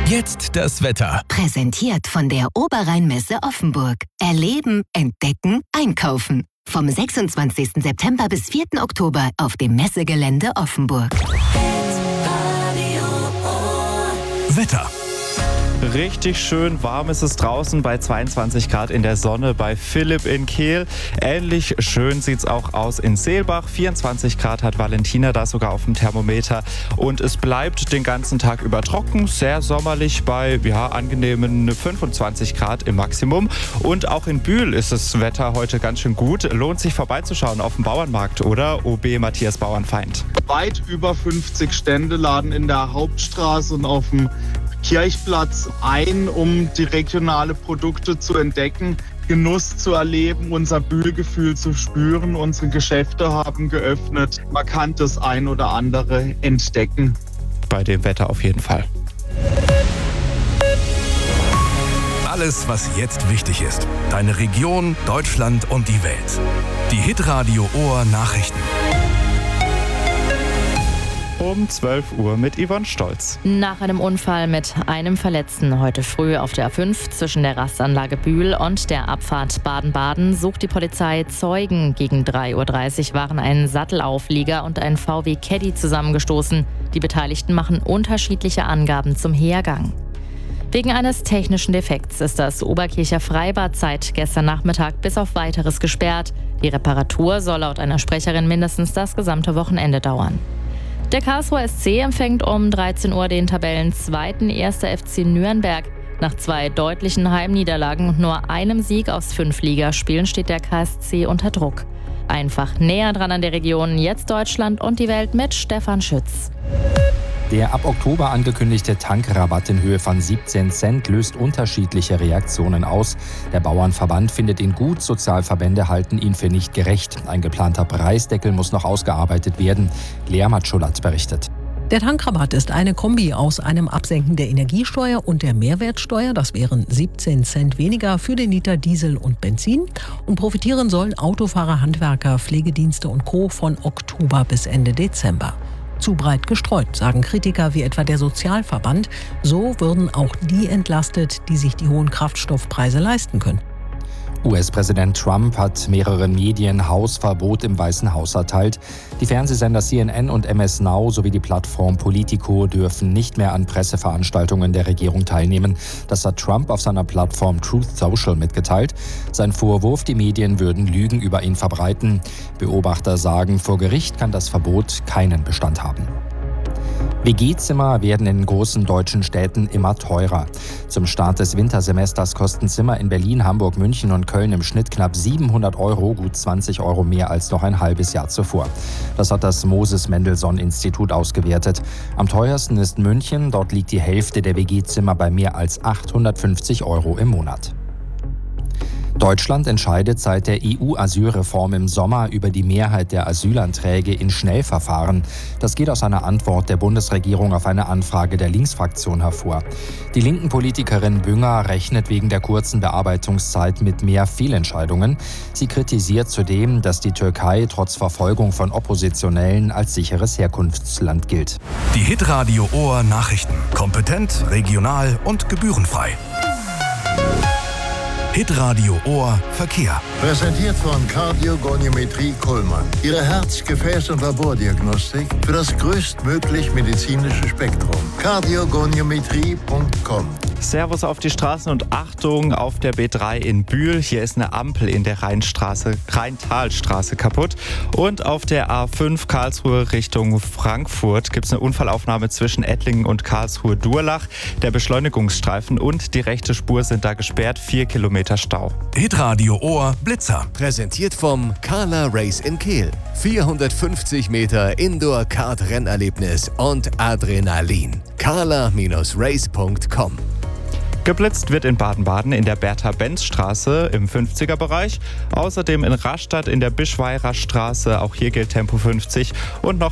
Jetzt das Wetter. Präsentiert von der Oberrheinmesse Offenburg. Erleben, entdecken, einkaufen. Vom 26. September bis 4. Oktober auf dem Messegelände Offenburg. Wetter. Richtig schön warm ist es draußen bei 22 Grad in der Sonne bei Philipp in Kehl. Ähnlich schön sieht es auch aus in Seelbach. 24 Grad hat Valentina da sogar auf dem Thermometer. Und es bleibt den ganzen Tag über trocken, sehr sommerlich bei angenehmen 25 Grad im Maximum. Und auch in Bühl ist das Wetter heute ganz schön gut. Lohnt sich vorbeizuschauen auf dem Bauernmarkt, oder? OB Matthias Bauernfeind. Weit über 50 Stände laden in der Hauptstraße und auf dem Kirchplatz ein, um die regionale Produkte zu entdecken, Genuss zu erleben, unser Bühlgefühl zu spüren. Unsere Geschäfte haben geöffnet. Man kann das ein oder andere entdecken. Bei dem Wetter auf jeden Fall. Alles, was jetzt wichtig ist. Deine Region, Deutschland und die Welt. Die Hitradio Ohr Nachrichten. Um 12 Uhr mit Yvonne Stolz. Nach einem Unfall mit einem Verletzten heute früh auf der A5 zwischen der Rastanlage Bühl und der Abfahrt Baden-Baden sucht die Polizei Zeugen. Gegen 3:30 Uhr waren ein Sattelauflieger und ein VW Caddy zusammengestoßen. Die Beteiligten machen unterschiedliche Angaben zum Hergang. Wegen eines technischen Defekts ist das Oberkircher Freibad seit gestern Nachmittag bis auf Weiteres gesperrt. Die Reparatur soll laut einer Sprecherin mindestens das gesamte Wochenende dauern. Der Karlsruher SC empfängt um 13 Uhr den Tabellenzweiten 1. FC Nürnberg. Nach 2 deutlichen Heimniederlagen und nur einem Sieg aus 5 Ligaspielen steht der KSC unter Druck. Einfach näher dran an der Region, jetzt Deutschland und die Welt mit Stefan Schütz. Der ab Oktober angekündigte Tankrabatt in Höhe von 17 Cent löst unterschiedliche Reaktionen aus. Der Bauernverband findet ihn gut, Sozialverbände halten ihn für nicht gerecht. Ein geplanter Preisdeckel muss noch ausgearbeitet werden. Lea Matschulat berichtet. Der Tankrabatt ist eine Kombi aus einem Absenken der Energiesteuer und der Mehrwertsteuer. Das wären 17 Cent weniger für den Liter Diesel und Benzin. Und profitieren sollen Autofahrer, Handwerker, Pflegedienste und Co. von Oktober bis Ende Dezember. Zu breit gestreut, sagen Kritiker wie etwa der Sozialverband. So würden auch die entlastet, die sich die hohen Kraftstoffpreise leisten können. US-Präsident Trump hat mehreren Medien Hausverbot im Weißen Haus erteilt. Die Fernsehsender CNN und MS Now sowie die Plattform Politico dürfen nicht mehr an Presseveranstaltungen der Regierung teilnehmen. Das hat Trump auf seiner Plattform Truth Social mitgeteilt. Sein Vorwurf, die Medien würden Lügen über ihn verbreiten. Beobachter sagen, vor Gericht kann das Verbot keinen Bestand haben. WG-Zimmer werden in großen deutschen Städten immer teurer. Zum Start des Wintersemesters kosten Zimmer in Berlin, Hamburg, München und Köln im Schnitt knapp 700 €, gut 20 € mehr als noch ein halbes Jahr zuvor. Das hat das Moses-Mendelssohn-Institut ausgewertet. Am teuersten ist München, dort liegt die Hälfte der WG-Zimmer bei mehr als 850 € im Monat. Deutschland entscheidet seit der EU-Asylreform im Sommer über die Mehrheit der Asylanträge in Schnellverfahren. Das geht aus einer Antwort der Bundesregierung auf eine Anfrage der Linksfraktion hervor. Die linken Politikerin Bünger rechnet wegen der kurzen Bearbeitungszeit mit mehr Fehlentscheidungen. Sie kritisiert zudem, dass die Türkei trotz Verfolgung von Oppositionellen als sicheres Herkunftsland gilt. Die Hitradio Ohr Nachrichten. Kompetent, regional und gebührenfrei. Hitradio Ohr Verkehr. Präsentiert von Kardiogoniometrie Kullmann. Ihre Herz-, Gefäß- und Labordiagnostik für das größtmöglich medizinische Spektrum. Kardiogoniometrie.com. Servus auf die Straßen und Achtung auf der B3 in Bühl. Hier ist eine Ampel in der Rheintalstraße kaputt. Und auf der A5 Karlsruhe Richtung Frankfurt gibt es eine Unfallaufnahme zwischen Ettlingen und Karlsruhe-Durlach. Der Beschleunigungsstreifen und die rechte Spur sind da gesperrt. 4 Kilometer Stau. Hitradio Ohr Blitzer. Präsentiert vom Carla Race in Kehl. 450 Meter Indoor-Kart-Rennerlebnis und Adrenalin. carla-race.com. Geblitzt wird in Baden-Baden in der Bertha-Benz-Straße im 50er-Bereich. Außerdem in Rastatt in der Bischweirer Straße. Auch hier gilt Tempo 50. Und noch